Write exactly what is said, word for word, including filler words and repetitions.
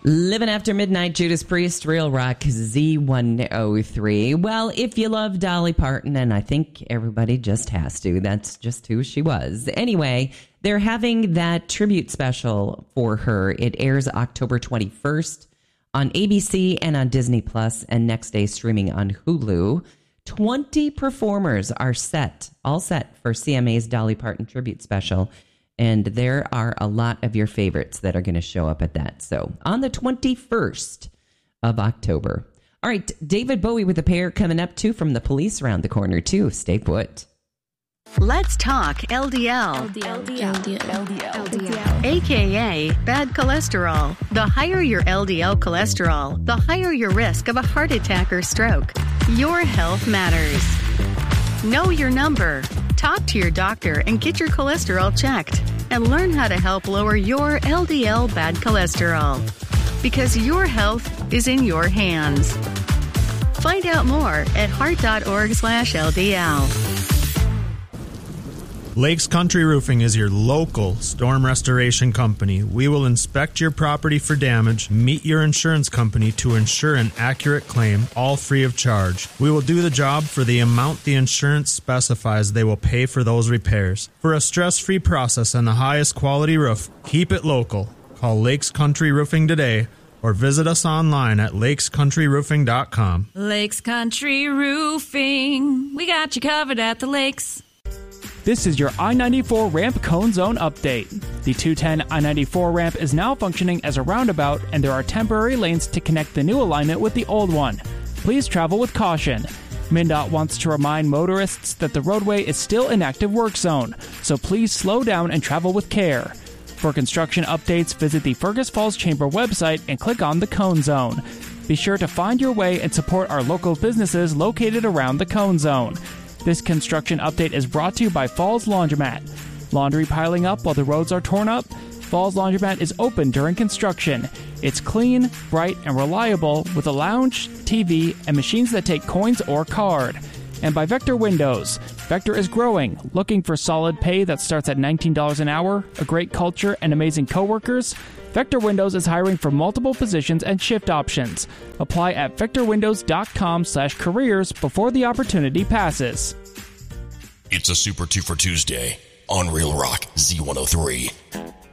Living After Midnight, Judas Priest, Real Rock, Z one oh three. Well, if you love Dolly Parton, and I think everybody just has to, that's just who she was. Anyway, they're having that tribute special for her. It airs October twenty-first on A B C and on Disney Plus, and next day streaming on Hulu. twenty performers are set, all set for C M A's Dolly Parton tribute special. And there are a lot of your favorites that are going to show up at that. So on the twenty-first of October. All right, David Bowie with a pair coming up, too, from The Police around the corner, too. Stay put. Let's talk L D L. L D L. L D L. L D L. L D L. A K A bad cholesterol. The higher your L D L cholesterol, the higher your risk of a heart attack or stroke. Your health matters. Know your number. Talk to your doctor and get your cholesterol checked. And learn how to help lower your L D L bad cholesterol. Because your health is in your hands. Find out more at heart.org slash LDL. Lakes Country Roofing is your local storm restoration company. We will inspect your property for damage, meet your insurance company to ensure an accurate claim, all free of charge. We will do the job for the amount the insurance specifies they will pay for those repairs. For a stress-free process and the highest quality roof, keep it local. Call Lakes Country Roofing today or visit us online at lakes country roofing dot com. Lakes Country Roofing. We got you covered at the lakes. This is your I ninety-four ramp cone zone update. The two ten I ninety-four ramp is now functioning as a roundabout, and there are temporary lanes to connect the new alignment with the old one. Please travel with caution. MnDOT wants to remind motorists that the roadway is still an active work zone, so please slow down and travel with care. For construction updates, visit the Fergus Falls Chamber website and click on the Cone Zone. Be sure to find your way and support our local businesses located around the Cone Zone. This construction update is brought to you by Falls Laundromat. Laundry piling up while the roads are torn up? Falls Laundromat is open during construction. It's clean, bright, and reliable with a lounge, T V, and machines that take coins or card. And by Vector Windows. Vector is growing, looking for solid pay that starts at nineteen dollars an hour, a great culture, and amazing coworkers? Vector Windows is hiring for multiple positions and shift options. Apply at vector windows dot com slash careers before the opportunity passes. It's a Super two for Tuesday on Real Rock Z one oh three.